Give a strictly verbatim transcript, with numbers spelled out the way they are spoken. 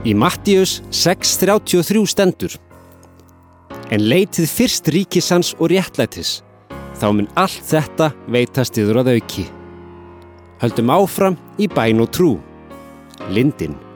Í Mattíus sex þrjátíu og þrjú stendur: En leitið fyrst ríkis hans og réttlætis, þá mun allt þetta veitast yður að auki. Höldum áfram í bæn og trú. Lindin.